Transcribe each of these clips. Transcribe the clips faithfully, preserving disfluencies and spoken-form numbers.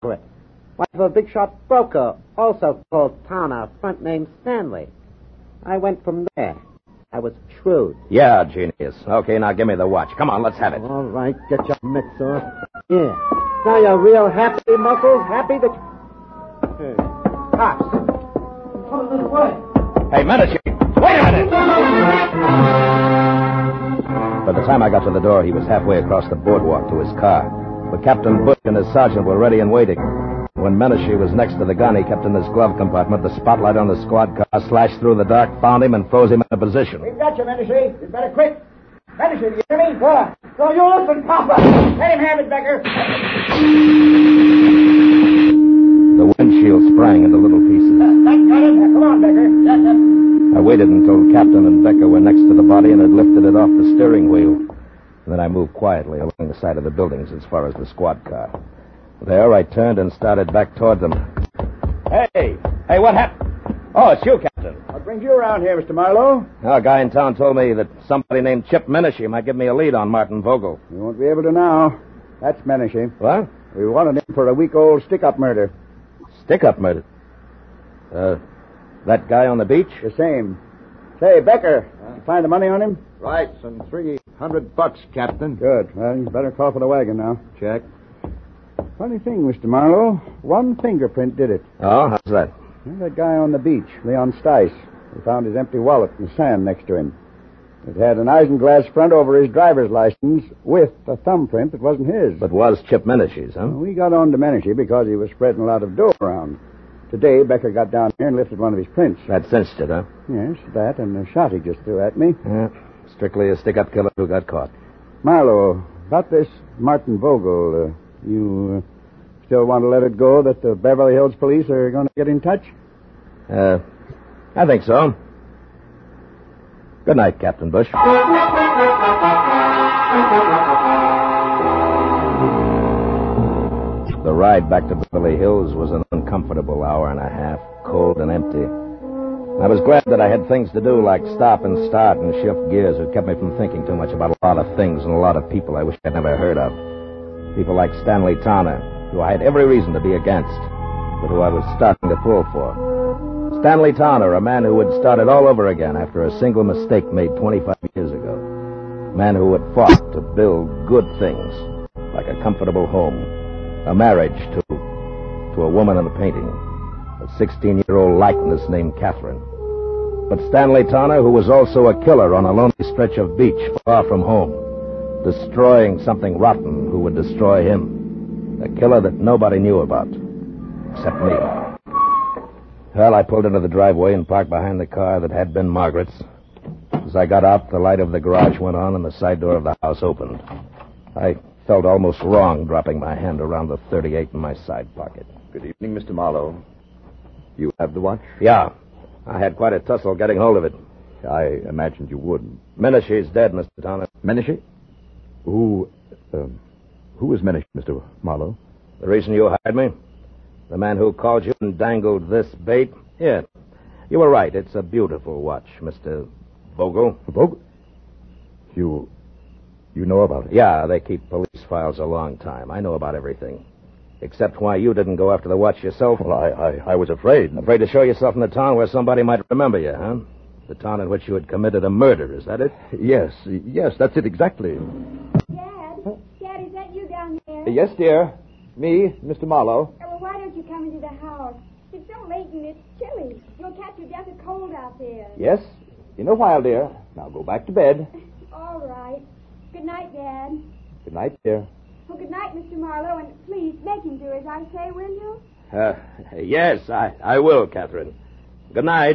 secret. Wife of a big-shot broker, also called Towner, front name Stanley. I went from there. I was shrewd. Yeah, genius. Okay, now give me the watch. Come on, let's have it. All right, get your mitts off. Yeah. Now you're real happy, Muscles? Happy that... Hey, cops. Come this way. Hey, Medici, wait a minute! By the time I got to the door, he was halfway across the boardwalk to his car. But Captain Bush and his sergeant were ready and waiting. When Menashe was next to the gun he kept in his glove compartment, the spotlight on the squad car slashed through the dark, found him, and froze him in a position. We've got you, Menashe. You better quit. Menashe, do you hear me? What? So you listen, Papa. Let him have it, Becker. The windshield sprang into little pieces. Uh, that got it. Come on, Becker. Yes, yes. I waited until Captain and Becker were next to the body and had lifted it off the steering wheel. And then I moved quietly along the side of the buildings as far as the squad car. There, I turned and started back toward them. Hey! Hey, what happened? Oh, it's you, Captain. What brings you around here, Mister Marlowe? Oh, a guy in town told me that somebody named Chip Menashe might give me a lead on Martin Vogel. You won't be able to now. That's Menashe. What? We wanted him for a week-old stick-up murder. Stick-up murder? Uh, that guy on the beach? The same. Say, Becker, huh? You find the money on him? Right, some three hundred bucks, Captain. Good. Well, you better call for the wagon now. Check. Funny thing, Mister Marlowe. One fingerprint did it. Oh, how's that? Well, that guy on the beach, Leon Stice. We found his empty wallet in the sand next to him. It had an isinglass front over his driver's license with a thumbprint that wasn't his. But was Chip Menashe's, huh? Well, we got on to Menashe because he was spreading a lot of dough around. Today, Becker got down here and lifted one of his prints. That cinched it, huh? Yes, that and the shot he just threw at me. Yeah, strictly a stick-up killer who got caught. Marlowe, about this Martin Vogel, uh, you uh, still want to let it go that the Beverly Hills police are going to get in touch? Uh, I think so. Good night, Captain Bush. The ride back to Beverly Hills was an uncomfortable hour and a half, cold and empty. I was glad that I had things to do like stop and start and shift gears. It kept me from thinking too much about a lot of things and a lot of people I wish I'd never heard of. People like Stanley Towner, who I had every reason to be against, but who I was starting to pull for. Stanley Towner, a man who had started all over again after a single mistake made twenty-five years ago. A man who had fought to build good things, like a comfortable home, a marriage to, to a woman in a painting, a sixteen-year-old likeness named Catherine. But Stanley Towner, who was also a killer on a lonely stretch of beach far from home, destroying something rotten who would destroy him. A killer that nobody knew about, except me. Well, I pulled into the driveway and parked behind the car that had been Margaret's. As I got out, the light of the garage went on and the side door of the house opened. I felt almost wrong dropping my hand around the thirty-eight in my side pocket. Good evening, Mister Marlowe. You have the watch? Yeah. I had quite a tussle getting hold of it. I imagined you would. Menashe's dead, Mister Towner. Menashe? Who, um, who is Menashe, Mister Marlowe? The reason you hired me? The man who called you and dangled this bait? Yeah. You were right. It's a beautiful watch, Mister Vogel. Vogel? You... you know about it? Yeah, they keep police files a long time. I know about everything. Except why you didn't go after the watch yourself. Well, I, I, I was afraid. Afraid to show yourself in the town where somebody might remember you, huh? The town in which you had committed a murder, is that it? Yes, yes, that's it exactly. Dad? Dad, is that you down there? Yes, dear. Me, Mister Marlowe. Oh, well, why don't you come into the house? It's so late and it's chilly. You'll catch your death of cold out there. Yes, in a while, dear. Now go back to bed. All right. Good night, Dad. Good night, dear. Well, good night, Mister Marlowe, and please make him do as I say, will you? Uh, yes, I, I will, Catherine. Good night.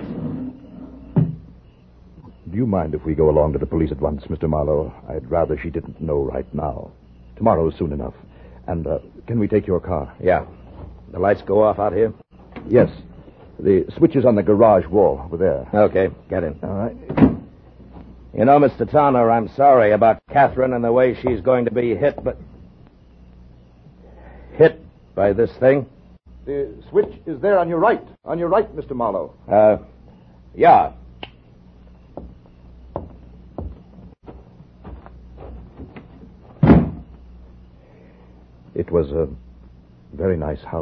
Do you mind if we go along to the police at once, Mister Marlowe? I'd rather she didn't know right now. Tomorrow's soon enough. And uh, can we take your car? Yeah. The lights go off out here? Yes. The switch is on the garage wall over there. Okay, get in. All right. You know, Mister Towner, I'm sorry about Catherine and the way she's going to be hit, but... hit by this thing? The switch is there on your right. On your right, Mister Marlowe. Uh, yeah. It was a very nice house.